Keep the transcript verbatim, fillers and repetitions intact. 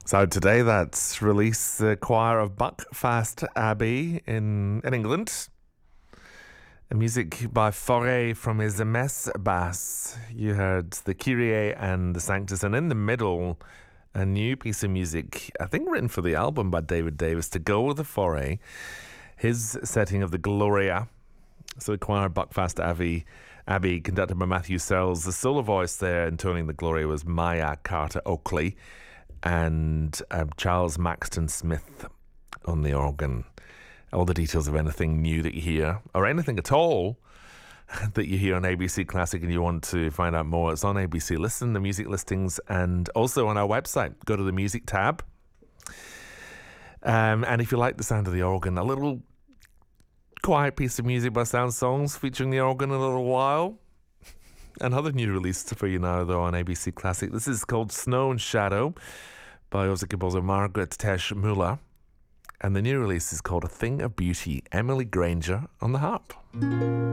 So today that's released the choir of Buckfast Abbey in, in England. A music by Fauré from his Messe Bass. You heard the Kyrie and the Sanctus, and in the middle, a new piece of music, I think written for the album by David Davis, to go with the Fauré. His setting of the Gloria. So the choir of Buckfast Abbey, Abbey, conducted by Matthew Searles. The solo voice there intoning the Gloria was Maya Carter Oakley, and uh, Charles Maxton Smith on the organ. All the details of anything new that you hear, or anything at all that you hear on A B C Classic and you want to find out more, it's on A B C Listen, the music listings, and also on our website. Go to the music tab. Um, and if you like the sound of the organ, a little quiet piece of music by Sound Songs featuring the organ in a little while. Another new release for you now, though, on A B C Classic. This is called Snow and Shadow by Aussie composer Margaret Tesh Muller. And the new release is called A Thing of Beauty, Emily Granger on the harp.